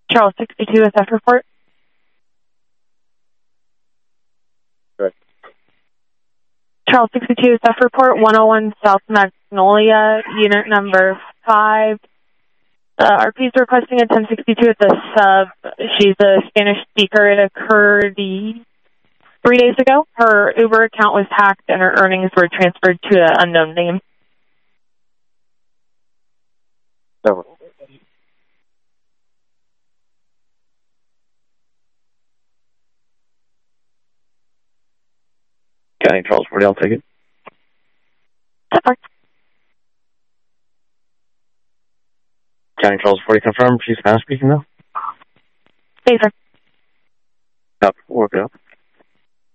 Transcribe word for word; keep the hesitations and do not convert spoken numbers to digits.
Charles sixty-two, a theft report. Good. Charles sixty-two, theft report, one oh one South Magnolia, unit number five. Uh, R P is requesting a ten sixty-two at the sub. She's a Spanish speaker. It occurred the, three days ago. Her Uber account was hacked and her earnings were transferred to an unknown name. Over. County Charles forty, I'll take it. County Charles forty, confirm. She's Spanish speaking now? Yes, sir. Yep, we'll work it out.